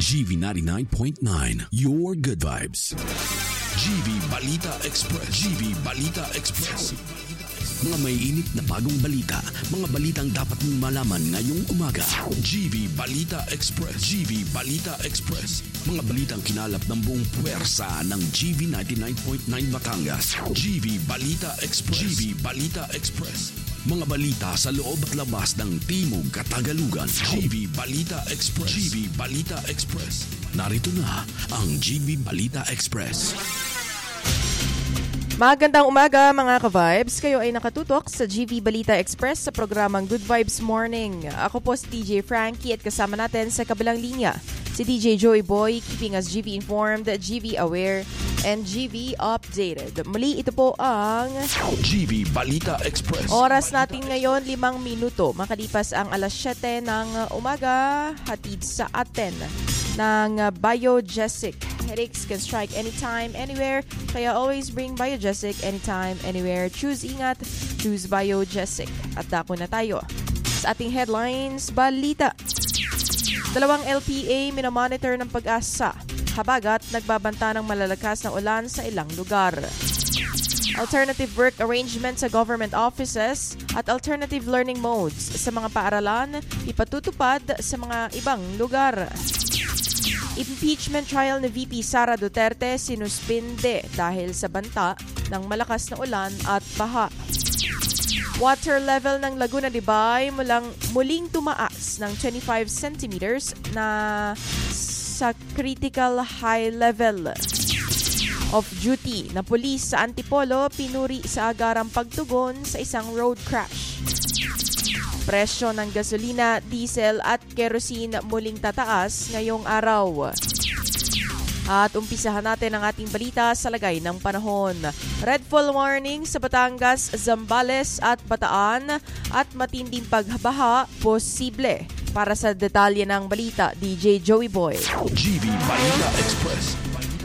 GV 99.9, your good vibes. GV Balita Express. GV Balita Express. Mga may init na bagong balita, mga balitang dapat mong malaman ngayong umaga. GV Balita Express. GV Balita Express. Mga balitang kinalap ng buong puwersa ng GV 99.9 Batangas. GV Balita Express. GV Balita Express. Mga balita sa loob at labas ng Timog Katagalugan. GV Balita Express. GV Balita Express. Narito na ang GV Balita Express. Magandang umaga mga ka-vibes. Kayo ay nakatutok sa GV Balita Express sa programang Good Vibes Morning. Ako po si DJ Frankie at kasama natin sa kabilang linya si DJ Joey Boy, keeping us GV informed, GV aware, and GV updated. Muli ito po ang GV Balita Express. Oras natin ngayon 5 minuto. Makalipas ang alas 7 ng umaga, hatid sa atin ng Biogesic. Headaches can strike anytime, anywhere. Kaya always bring Biogesic anytime, anywhere. Choose ingat, choose Biogesic. At dako na tayo sa ating headlines, balita. 2 LPA minomonitor ng Pag-asa. Habagat nagbabanta ng malalakas na ulan sa ilang lugar. Alternative work arrangement sa government offices at alternative learning modes sa mga paaralan ipatutupad sa mga ibang lugar. Impeachment trial ni VP Sara Duterte sinuspinde dahil sa banta ng malakas na ulan at baha. Water level ng Laguna de Bay muling tumaas ng 25 centimeters na sa critical high level of duty na pulis sa Antipolo pinuri sa agarang pagtugon sa isang road crash. Presyo ng gasolina, diesel at kerosene muling tataas ngayong araw. At umpisahan natin ang ating balita sa lagay ng panahon. Red full warning sa Batangas, Zambales at Bataan at matinding pagbaha posible. Para sa detalye ng balita, DJ Joey Boy. GV Balita Express.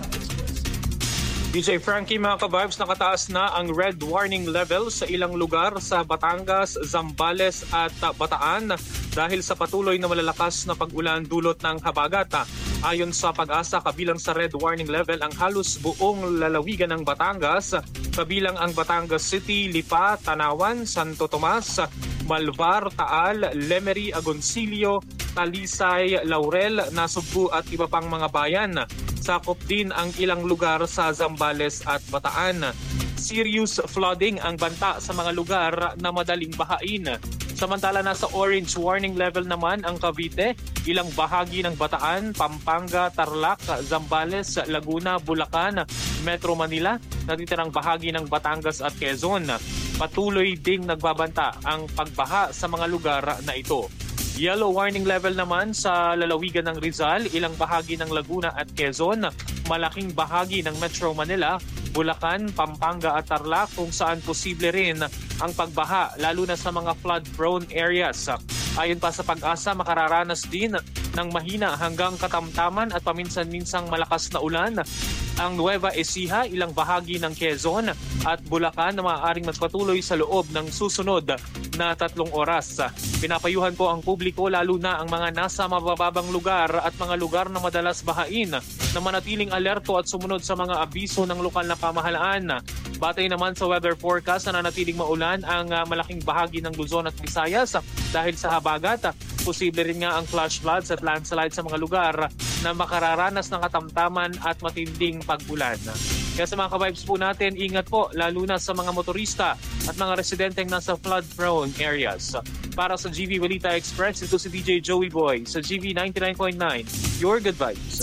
DJ Frankie, mga ka-vibes, nakataas na ang red warning level sa ilang lugar sa Batangas, Zambales at Bataan dahil sa patuloy na malalakas na pag-ulan dulot ng habagat. Ayon sa Pag-asa, kabilang sa red warning level ang halos buong lalawigan ng Batangas, kabilang ang Batangas City, Lipa, Tanawan, Santo Tomas, Malvar, Taal, Lemery, Agoncillo, Talisay, Laurel, Nasugbu at iba pang mga bayan. Sakop din ang ilang lugar sa Zambales at Bataan. Serious flooding ang banta sa mga lugar na madaling bahain. Samantala nasa orange warning level naman ang Cavite, ilang bahagi ng Bataan, Pampanga, Tarlac, Zambales, Laguna, Bulacan, Metro Manila, natitirang bahagi ng Batangas at Quezon. Patuloy ding nagbabanta ang pagbaha sa mga lugar na ito. Yellow warning level naman sa lalawigan ng Rizal, ilang bahagi ng Laguna at Quezon, malaking bahagi ng Metro Manila, Bulacan, Pampanga at Tarlac kung saan posible rin ang pagbaha lalo na sa mga flood-prone areas. Ayon pa sa Pag-asa, makararanas din ng mahina hanggang katamtaman at paminsan-minsang malakas na ulan ang Nueva Ecija, ilang bahagi ng Quezon at Bulacan na maaaring magpatuloy sa loob ng susunod na 3 oras. Pinapayuhan po ang publiko lalo na ang mga nasa mabababang lugar at mga lugar na madalas bahain na manatiling alerto at sumunod sa mga abiso ng lokal na pamahalaan. Batay naman sa weather forecast na nanatiling maulan ang malaking bahagi ng Luzon at Visayas dahil sa habagat. Posible rin nga ang flash floods at landslide sa mga lugar na makararanas ng katamtaman at matinding pag-ulan. Kaya sa mga ka-vibes po natin, ingat po lalo na sa mga motorista at mga residenteng nasa flood-prone areas. Para sa GV Balita Express, ito si DJ Joey Boy sa GV 99.9, your good vibes.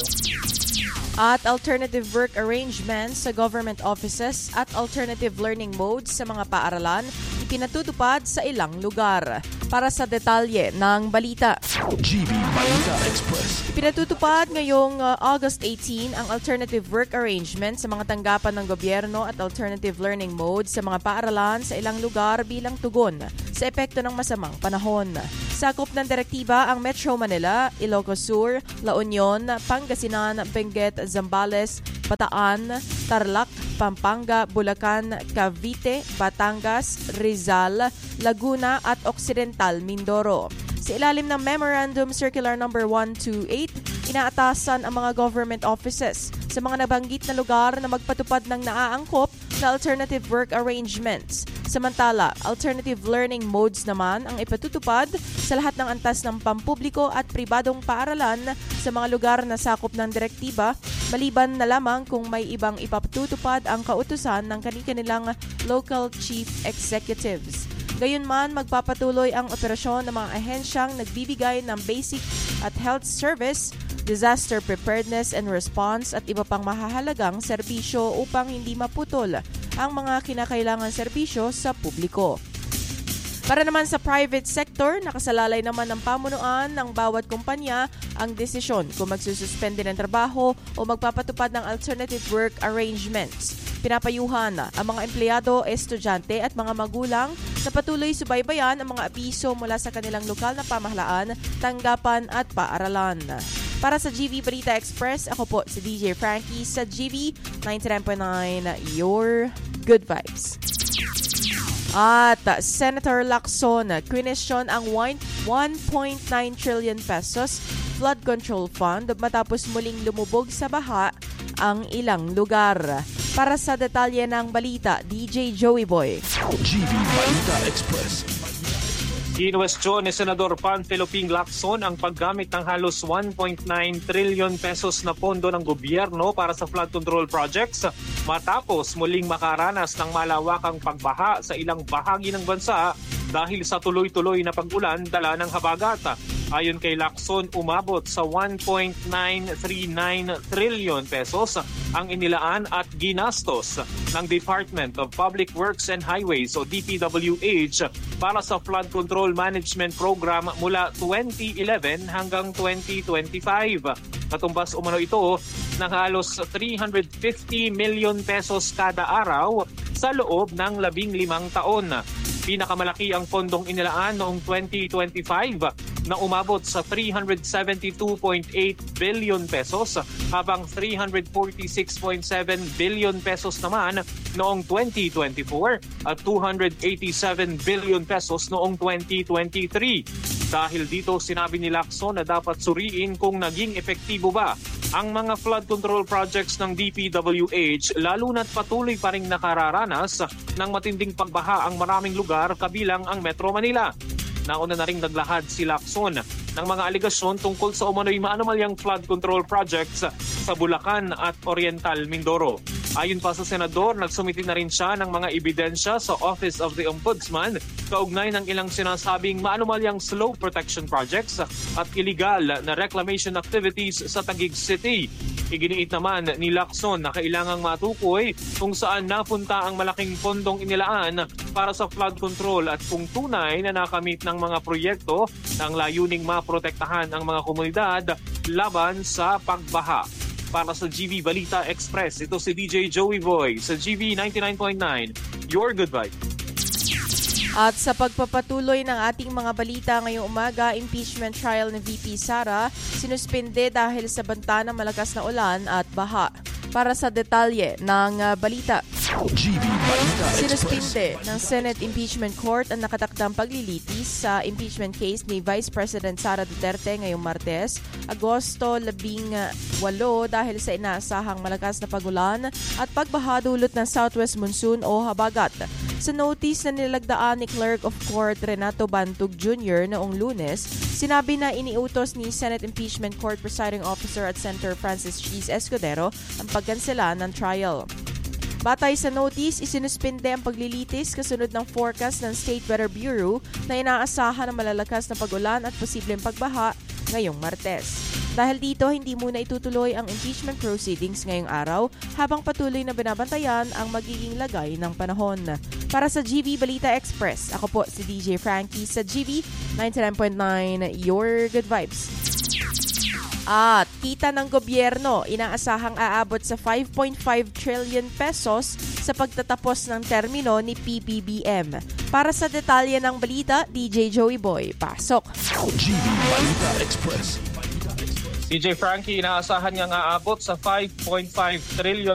At alternative work arrangements sa government offices at alternative learning modes sa mga paaralan ipinatutupad sa ilang lugar. Para sa detalye ng balita, GV Balita Express. Ipinatutupad ngayong August 18 ang alternative work arrangement sa mga tanggapan ng gobyerno at alternative learning modes sa mga paaralan sa ilang lugar bilang tugon sa epekto ng masamang panahon. Sakop ng direktiba ang Metro Manila, Ilocos Sur, La Union, Pangasinan, Benguet, Zambales, Bataan, Tarlac, Pampanga, Bulacan, Cavite, Batangas, Rizal, Laguna at Occidental Mindoro. Sa ilalim ng Memorandum Circular No. 128, inaatasan ang mga government offices sa mga nabanggit na lugar na magpatupad ng naaangkop na alternative work arrangements. Samantala, alternative learning modes naman ang ipatutupad sa lahat ng antas ng pampubliko at pribadong paaralan sa mga lugar na sakop ng direktiba, maliban na lamang kung may ibang ipatutupad ang kautusan ng kanilang local chief executives. Gayunman, magpapatuloy ang operasyon ng mga ahensyang nagbibigay ng basic at health service, disaster preparedness and response at iba pang mahahalagang serbisyo upang hindi maputol ang mga kinakailangan serbisyo sa publiko. Para naman sa private sector, nakasalalay naman ng pamunuan ng bawat kumpanya ang desisyon kung magsususpende ng trabaho o magpapatupad ng alternative work arrangements. Pinapayuhan ang mga empleyado, estudyante at mga magulang na patuloy subaybayan ang mga abiso mula sa kanilang lokal na pamahalaan, tanggapan at paaralan. Para sa GV Balita Express, ako po si DJ Frankie sa GV 99.9, Your Good Vibes. At Senator Lacson, kwinesyon ang 1.9 trillion pesos flood control fund matapos muling lumubog sa baha ang ilang lugar. Para sa detalye ng balita, DJ Joey Boy. GV Balita Express. Kinuwestiyon ni Senador Panfilo Ping Lacson ang paggamit ng halos 1.9 trillion pesos na pondo ng gobyerno para sa flood control projects matapos muling makaranas ng malawakang pagbaha sa ilang bahagi ng bansa dahil sa tuloy-tuloy na pag-ulan dala ng habagat. Ayon kay Lacson, umabot sa 1.939 trillion pesos ang inilaan at ginastos ng Department of Public Works and Highways o DPWH para sa flood control management program mula 2011 hanggang 2025. Katumbas umano ito ng halos 350 million pesos kada araw sa loob ng 15 taon. Pinakamalaki ang pondong inilaan noong 2025 na umabot sa 372.8 billion pesos habang 346.7 billion pesos naman noong 2024 at 287 billion pesos noong 2023. Dahil dito sinabi ni Lacson na dapat suriin kung naging epektibo ba ang mga flood control projects ng DPWH lalo na't patuloy pa ring nakararanas ng matinding pagbaha ang maraming lugar kabilang ang Metro Manila. Nauna na ring naglahad si Lacson ng mga aligasyon tungkol sa umano'y maanumalyang flood control projects sa Bulacan at Oriental Mindoro. Ayon pa sa senador, nagsumiti na rin siya ng mga ebidensya sa Office of the Ombudsman kaugnay ng ilang sinasabing maanumalyang slope protection projects at illegal na reclamation activities sa Taguig City. Iginiit naman ni Lacson na kailangang matukoy kung saan napunta ang malaking pondong inilaan para sa flood control at kung tunay na nakamit ng mga proyekto ng layuning maprotektahan ang mga komunidad laban sa pagbaha. Para sa GV Balita Express, ito si DJ Joey Boy sa GV 99.9, Your Good Vibe. At sa pagpapatuloy ng ating mga balita ngayong umaga, impeachment trial ni VP Sara sinuspinde dahil sa banta ng malakas na ulan at baha. Para sa detalye ng balita, GV Balita Express. sinuspinde ng Senate Impeachment Court ang nakatakdang paglilitis sa impeachment case ni Vice President Sara Duterte ngayong Martes, Agosto 18 dahil sa inaasahang malakas na pagulan at pagbaha dulot ng southwest monsoon o habagat. Sa notice na nilagdaan ni Clerk of Court Renato Bantug Jr. noong Lunes, sinabi na iniutos ni Senate Impeachment Court Presiding Officer at Senator Francis Cheese Escudero ang pagkansela ng trial. Batay sa notice, isinuspinde ang paglilitis kasunod ng forecast ng State Weather Bureau na inaasahan ng malalakas na pagulan at posibleng pagbaha ngayong Martes. Dahil dito, hindi muna itutuloy ang impeachment proceedings ngayong araw habang patuloy na binabantayan ang magiging lagay ng panahon. Para sa GV Balita Express, ako po si DJ Frankie sa GV 99.9, Your Good Vibes. At kita ng gobyerno, inaasahang aabot sa 5.5 trillion pesos sa pagtatapos ng termino ni PBBM. Para sa detalye ng balita, DJ Joey Boy, pasok. GV Balita Express. DJ Frankie, inaasahan niyang aabot sa 5.5 trillion